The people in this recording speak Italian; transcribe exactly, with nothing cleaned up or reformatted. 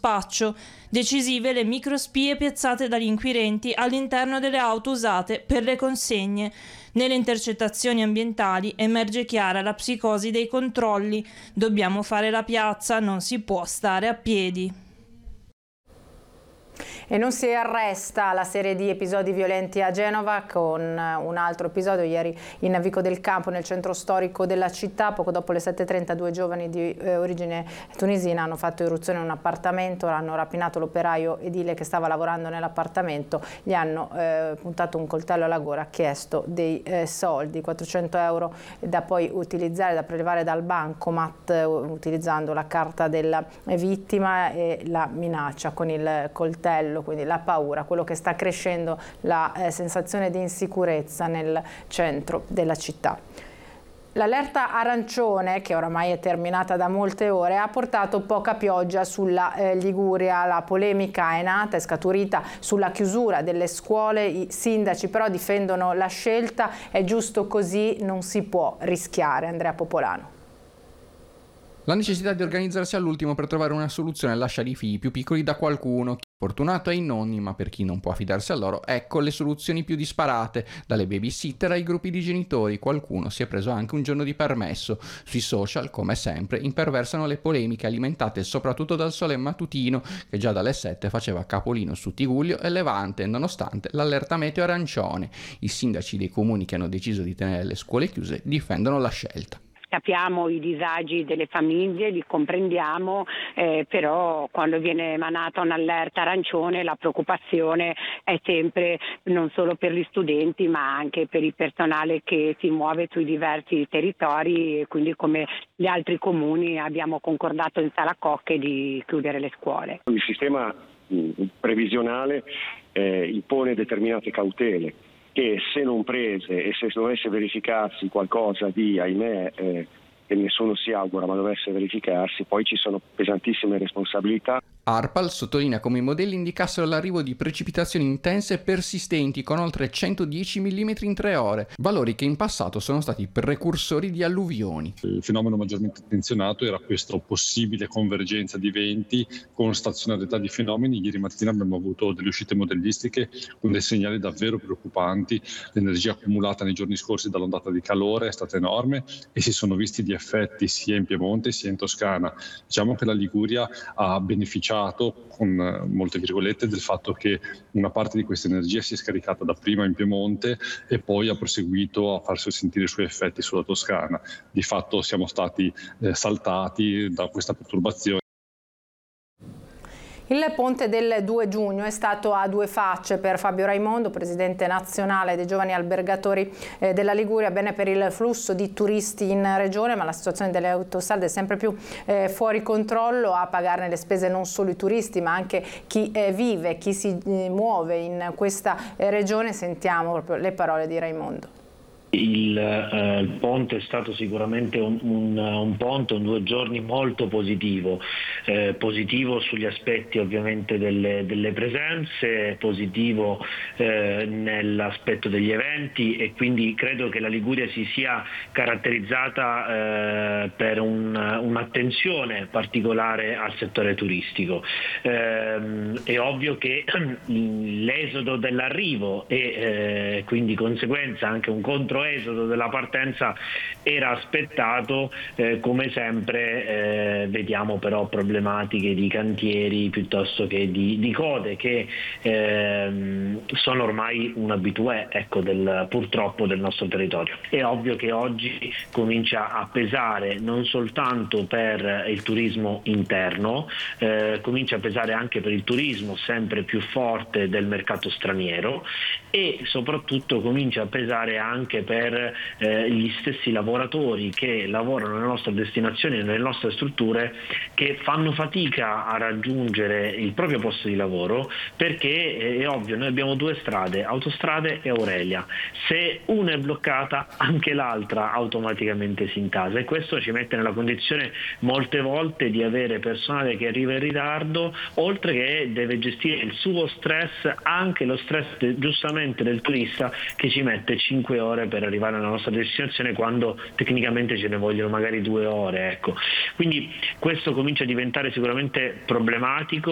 spaccio. Decisive le microspie piazzate dagli inquirenti all'interno delle auto usate per le consegne. Nelle intercettazioni ambientali emerge chiara la psicosi dei controlli. Dobbiamo fare la piazza, non si può stare a piedi. E non si arresta la serie di episodi violenti a Genova con un altro episodio ieri in Vico del Campo, nel centro storico della città. Poco dopo le sette e trenta due giovani di eh, origine tunisina hanno fatto irruzione in un appartamento, hanno rapinato l'operaio edile che stava lavorando nell'appartamento, gli hanno eh, puntato un coltello alla gola, chiesto dei eh, soldi, quattrocento euro da poi utilizzare, da prelevare dal bancomat eh, utilizzando la carta della vittima e la minaccia con il coltello. Quindi la paura, quello che sta crescendo, la eh, sensazione di insicurezza nel centro della città. L'allerta arancione, che oramai è terminata da molte ore, ha portato poca pioggia sulla eh, Liguria. La polemica è nata, è scaturita sulla chiusura delle scuole. I sindaci però difendono la scelta, è giusto così, non si può rischiare. Andrea Popolano. La necessità di organizzarsi all'ultimo per trovare una soluzione lascia i figli più piccoli da qualcuno. Fortunato è i nonni, ma per chi non può affidarsi a loro, ecco le soluzioni più disparate, dalle babysitter ai gruppi di genitori. Qualcuno si è preso anche un giorno di permesso. Sui social, come sempre, imperversano le polemiche alimentate soprattutto dal Sole Mattutino, che già dalle sette faceva capolino su Tigullio e Levante, nonostante l'allerta meteo arancione. I sindaci dei comuni che hanno deciso di tenere le scuole chiuse difendono la scelta. Capiamo i disagi delle famiglie, li comprendiamo, eh, però quando viene emanata un'allerta arancione la preoccupazione è sempre non solo per gli studenti ma anche per il personale che si muove sui diversi territori, e quindi come gli altri comuni abbiamo concordato in Sala Cocche di chiudere le scuole. Il sistema previsionale eh, impone determinate cautele che, se non prese e se dovesse verificarsi qualcosa di, ahimè, eh, che nessuno si augura, ma dovesse verificarsi, poi ci sono pesantissime responsabilità. ARPAL sottolinea come i modelli indicassero l'arrivo di precipitazioni intense e persistenti con oltre centodieci millimetri in tre ore, valori che in passato sono stati precursori di alluvioni. Il fenomeno maggiormente attenzionato era questa possibile convergenza di venti con stazionarietà di fenomeni. Ieri mattina abbiamo avuto delle uscite modellistiche con dei segnali davvero preoccupanti. L'energia accumulata nei giorni scorsi dall'ondata di calore è stata enorme e si sono visti gli effetti sia in Piemonte sia in Toscana. Diciamo che la Liguria ha beneficiato, con molte virgolette, del fatto che una parte di questa energia si è scaricata da prima in Piemonte e poi ha proseguito a farsi sentire i suoi effetti sulla Toscana. Di fatto siamo stati eh, saltati da questa perturbazione. Il ponte del due giugno è stato a due facce per Fabio Raimondo, presidente nazionale dei giovani albergatori eh, della Liguria, bene per il flusso di turisti in regione, ma la situazione delle autostrade è sempre più eh, fuori controllo. A pagarne le spese non solo i turisti ma anche chi eh, vive, chi si eh, muove in questa eh, regione. Sentiamo proprio le parole di Raimondo. Il, eh, il ponte è stato sicuramente un, un, un ponte, un due giorni molto positivo, eh, positivo sugli aspetti ovviamente delle, delle presenze, positivo eh, nell'aspetto degli eventi, e quindi credo che la Liguria si sia caratterizzata eh, per un, un'attenzione particolare al settore turistico. Eh, è ovvio che l'esodo dell'arrivo e eh, quindi conseguenza anche un contro esodo della partenza era aspettato, eh, come sempre eh, vediamo però problematiche di cantieri piuttosto che di, di code che eh, sono ormai un habitué, ecco, del, purtroppo del nostro territorio. È ovvio che oggi comincia a pesare non soltanto per il turismo interno, eh, comincia a pesare anche per il turismo sempre più forte del mercato straniero, e soprattutto comincia a pesare anche per per eh, gli stessi lavoratori che lavorano nelle nostre destinazioni e nelle nostre strutture, che fanno fatica a raggiungere il proprio posto di lavoro, perché eh, è ovvio, noi abbiamo due strade, Autostrade e Aurelia. Se una è bloccata, anche l'altra automaticamente si intasa, e questo ci mette nella condizione molte volte di avere personale che arriva in ritardo, oltre che deve gestire il suo stress, anche lo stress de, giustamente del turista, che ci mette cinque ore per arrivare alla nostra destinazione quando tecnicamente ce ne vogliono magari due ore, ecco. Quindi questo comincia a diventare sicuramente problematico.